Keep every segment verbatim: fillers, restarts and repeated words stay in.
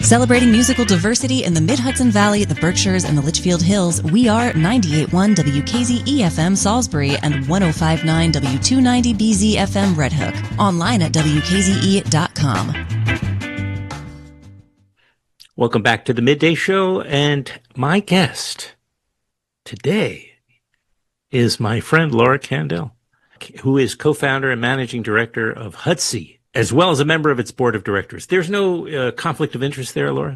Celebrating musical diversity in the Mid-Hudson Valley, the Berkshires, and the Litchfield Hills, we are ninety-eight point one W K Z E F M Salisbury and one oh five point nine W two ninety B Z F M Red Hook. Online at W K Z E dot com. Welcome back to the Midday Show, and my guest today is my friend Laura Kandel, who is co-founder and managing director of Hudsy, as well as a member of its board of directors. There's no uh, conflict of interest there, Laura?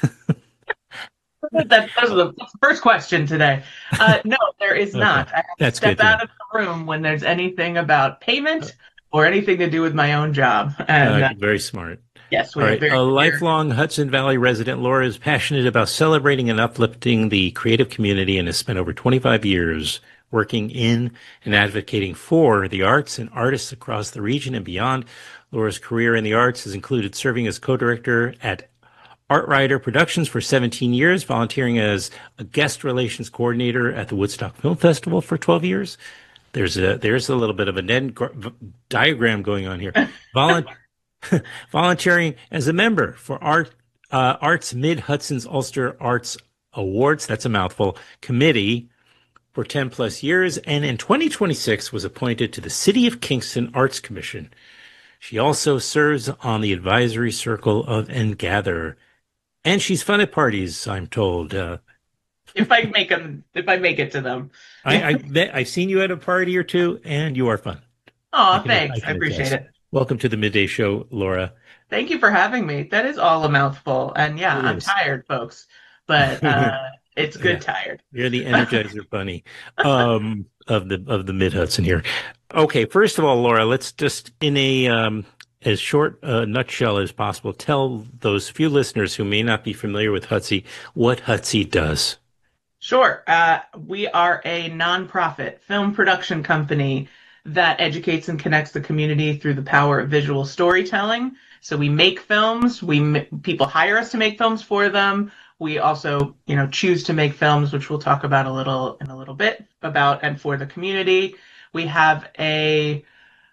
that, that was the first question today. Uh, no, there is not. Okay. I have That's to step good out of the room when there's anything about payment or anything to do with my own job. And uh, uh, very smart. yes, we All are right. very A clear. lifelong Hudson Valley resident, Laura is passionate about celebrating and uplifting the creative community and has spent over twenty-five years working in and advocating for the arts and artists across the region and beyond. Laura's career in the arts has included serving as co-director at Art Rider Productions for seventeen years, volunteering as a guest relations coordinator at the Woodstock Film Festival for twelve years. There's a there's a little bit of a Venn diagram going on here. Volun- volunteering as a member for Art uh, Arts Mid-Hudson's Ulster Arts Awards, that's a mouthful, committee for ten plus years, and in twenty twenty-six was appointed to the City of Kingston Arts Commission. She also serves on the advisory circle of Engather, and she's fun at parties, I'm told. Uh, If I make them, if I make it to them. I, I bet I've seen you at a party or two, and you are fun. Oh, can- thanks. I I, can appreciate attest. it. Welcome to the Midday Show, Laura. Thank you for having me. That is all a mouthful. And yeah, It I'm is. tired, folks. But uh, it's good Yeah. tired. You're the Energizer Bunny um, of the of the Mid Hudson here. Okay, first of all, Laura, let's just in a um, as short a nutshell as possible tell those few listeners who may not be familiar with Hudsy what Hudsy does. Sure. Uh, we are a nonprofit film production company that educates and connects the community through the power of visual storytelling. So we make films. We m- people hire us to make films for them. We also, you know, choose to make films, which we'll talk about a little in a little bit about and for the community. We have a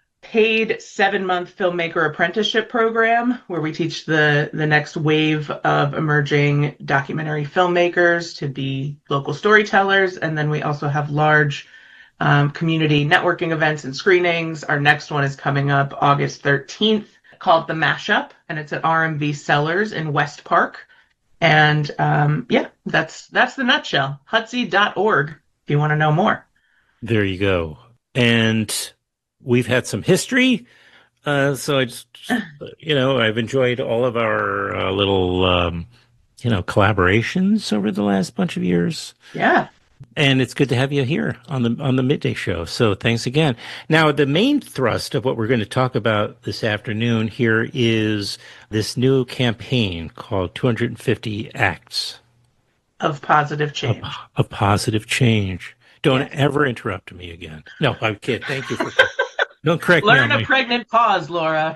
paid seven-month filmmaker apprenticeship program where we teach the the next wave of emerging documentary filmmakers to be local storytellers. And then we also have large um, community networking events and screenings. Our next one is coming up August thirteenth, called The Mashup, and it's at R M V Cellars in West Park. And um, yeah, that's that's the nutshell. Hudsy dot org if you want to know more. There you go. And we've had some history. Uh, so I just, you know, I've enjoyed all of our uh, little, um, you know, collaborations over the last bunch of years. Yeah. And it's good to have you here on the on the Midday Show. So thanks again. Now, the main thrust of what we're going to talk about this afternoon here is this new campaign called two hundred fifty Acts Of positive change. of, of Positive Change. Don't Yes. ever interrupt me again. No, I'm kidding. Thank you for don't correct Learn me. a On my, pregnant pause, Laura.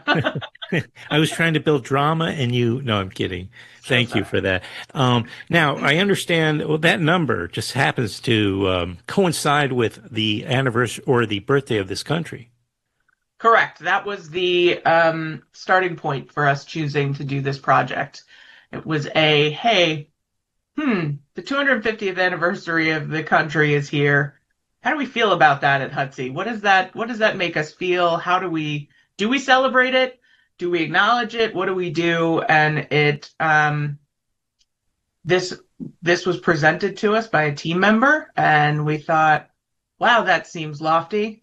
I was trying to build drama, and you. No, I'm kidding. Thank you for that. Um, now, I understand. Well, that number just happens to um, coincide with the anniversary or the birthday of this country. Correct. That was the um, starting point for us choosing to do this project. It was a, hey, hmm, the two hundred fiftieth anniversary of the country is here. How do we feel about that at Hudsy? What does that, what does that make us feel? How do we, do we celebrate it? Do we acknowledge it? What do we do? And it, um, this, this was presented to us by a team member, and we thought, wow, that seems lofty.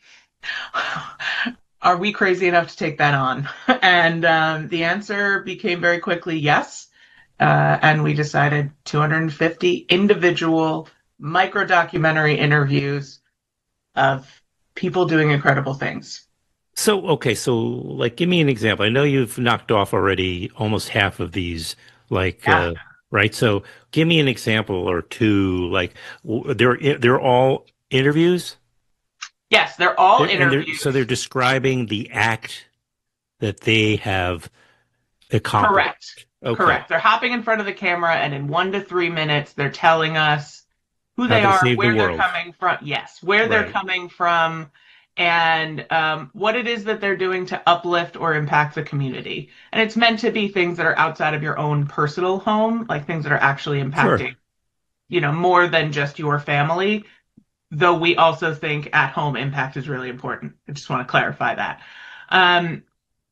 Are we crazy enough to take that on? And um, the answer became very quickly yes. Uh, and we decided two hundred fifty individual micro documentary interviews of people doing incredible things. So, okay, so like, give me an example. I know you've knocked off already almost half of these, like, Yeah. uh, right? So, give me an example or two. Like, w- they're they're all interviews. Yes, they're all They're- and they're- interviews. so they're describing the act that they have accomplished. Correct. Okay. Correct. They're hopping in front of the camera, and in one to three minutes, they're telling us who How they they are, saved the where they're world. coming from. Yes, where they're Right. coming from, and um, what it is that they're doing to uplift or impact the community. And it's meant to be things that are outside of your own personal home, like things that are actually Sure. impacting, you know, more than just your family. Though we also think at home impact is really important. I just want to clarify that. Um,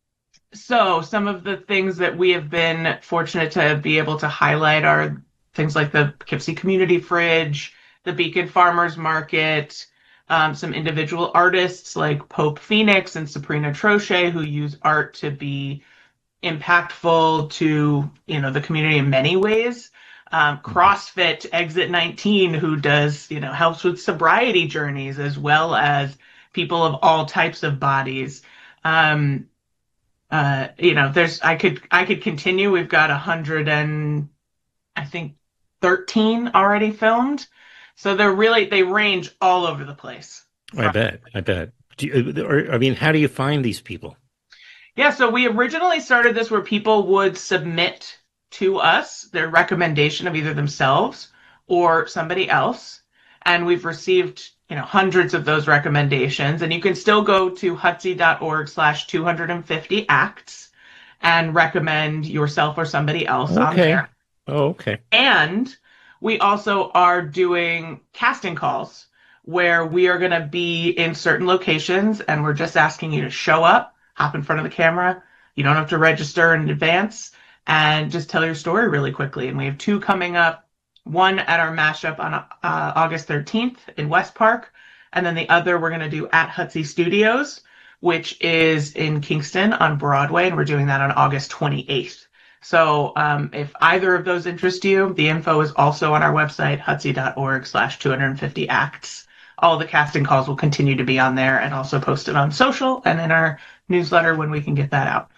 so some of the things that we have been fortunate to be able to highlight are things like the Poughkeepsie Community Fridge, the Beacon Farmers Market, um, some individual artists like Pope Phoenix and Sabrina Trochet who use art to be impactful to, you know, the community in many ways. Um, CrossFit Exit nineteen, who does, you know, helps with sobriety journeys as well as people of all types of bodies. Um, uh, you know, there's I could I could continue. We've got a hundred and I think thirteen already filmed, so they're really they range all over the place. I bet. I bet. Do you, or, I mean, how do you find these people? Yeah, so we originally started this where people would submit to us their recommendation of either themselves or somebody else. And we've received, you know, hundreds of those recommendations. And you can still go to hutsy.org slash 250 acts and recommend yourself or somebody else on Okay. there. Oh, okay. And we also are doing casting calls where we are going to be in certain locations and we're just asking you to show up, hop in front of the camera. You don't have to register in advance and just tell your story really quickly. And we have two coming up, one at our mashup on uh, August thirteenth in West Park. And then the other we're going to do at Hutsy Studios, which is in Kingston on Broadway. And we're doing that on August twenty-eighth. So um, if either of those interest you, the info is also on our website, hutsy.org slash 250 acts. All the casting calls will continue to be on there and also posted on social and in our newsletter when we can get that out.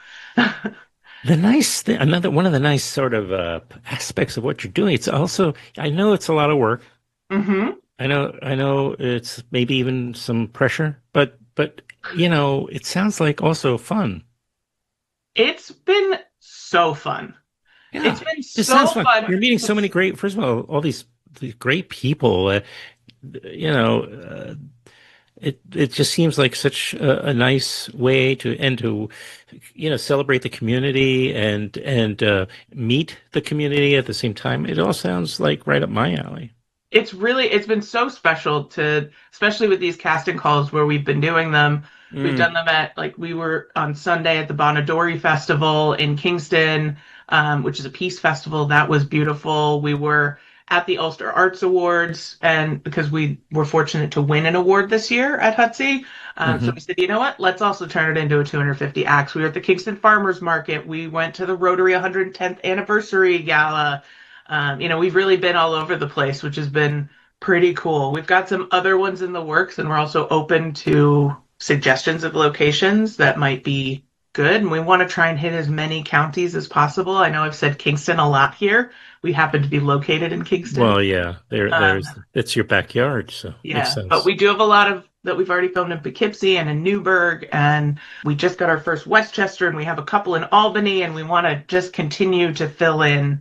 The nice thing, another one of the nice sort of uh, aspects of what you're doing, it's also, I know it's a lot of work. Mm-hmm. I know, I know it's maybe even some pressure, but, but, you know, it sounds like also fun. It's been so fun. Yeah, It's been this so sounds fun. fun. You're meeting so many great, first of all, all these, these great people, uh, you know, uh, it it just seems like such a, a nice way to and to, you know, celebrate the community and and uh, meet the community at the same time. It all sounds like right up my alley. It's really, it's been so special to, especially with these casting calls where we've been doing them. We've Mm. done them at, like, we were on Sunday at the Bonadori Festival in Kingston, um, which is a peace festival. That was beautiful. We were at the Ulster Arts Awards, and because we were fortunate to win an award this year at Hutsy. Um, hmm so we said, you know what? Let's also turn it into a two hundred fifty acts. We were at the Kingston Farmers Market. We went to the Rotary one hundred tenth Anniversary Gala. Um, you know, we've really been all over the place, which has been pretty cool. We've got some other ones in the works, and we're also open to suggestions of locations that might be good. And we want to try and hit as many counties as possible. I know I've said Kingston a lot here. We happen to be located in Kingston. Well, yeah, there, Um, there's it's your backyard, so yeah, makes sense. but we do have a lot of that we've already filmed in Poughkeepsie and in Newburgh, and we just got our first Westchester, and we have a couple in Albany, and we want to just continue to fill in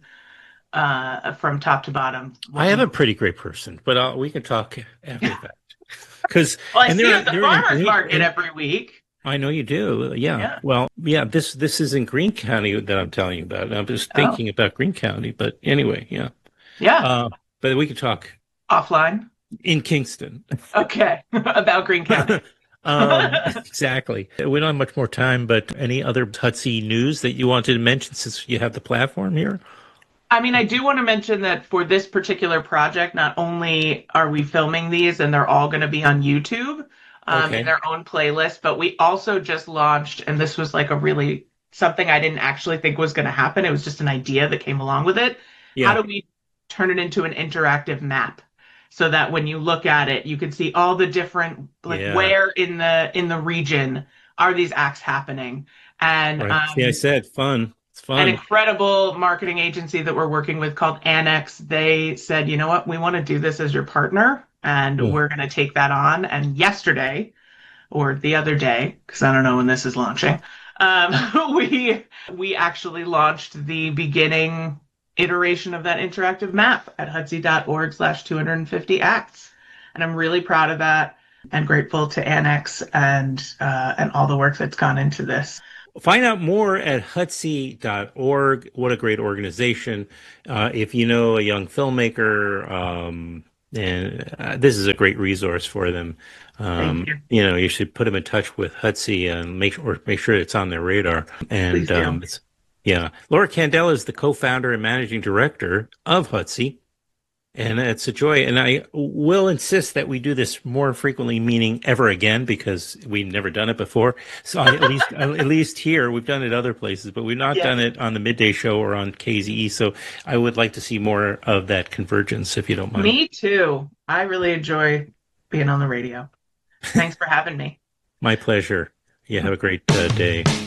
uh, from top to bottom. I am a pretty great person, but uh, we can talk after that. Because Well, I and see you they're at the they're in farmers Green- market and- every week. I know you do. Yeah. Yeah. Well, yeah. This this is in Greene County that I'm telling you about. I'm just Oh. thinking about Greene County, but anyway, yeah. Yeah, Uh, but we could talk offline. in Kingston. Okay, about Greene County. um, exactly. We don't have much more time, but any other Tutsy news that you wanted to mention since you have the platform here? I mean, I do want to mention that for this particular project, not only are we filming these and they're all going to be on YouTube um, Okay. in their own playlist, but we also just launched, and this was like a really something I didn't actually think was going to happen. It was just an idea that came along with it. Yeah. How do we turn it into an interactive map so that when you look at it, you can see all the different, like Yeah. where in the in the region are these acts happening? And Right. um, See, I said fun. It's an fun. incredible marketing agency that we're working with called Annex. They said, you know what, we want to do this as your partner, and Mm. we're going to take that on. And yesterday, or the other day, because I don't know when this is launching, um, we we actually launched the beginning iteration of that interactive map at hutsy.org slash 250 acts. And I'm really proud of that. and grateful to Annex and uh, and all the work that's gone into this. Find out more at hudsey dot org. What a great organization. Uh, if you know a young filmmaker, um, and uh, this is a great resource for them. Um, Thank you. You know, you should put them in touch with Hudsey and make or make sure it's on their radar. And Please do. um, it's, yeah, Laura Candela is the co-founder and managing director of Hudsey. And it's a joy. And I will insist that we do this more frequently, meaning ever again, because we've never done it before. So at least, at least here, we've done it other places, but we've not Yes. done it on the midday show or on K Z E. So I would like to see more of that convergence, if you don't mind. Me too. I really enjoy being on the radio. Thanks for having me. My pleasure. Yeah, have a great uh, day.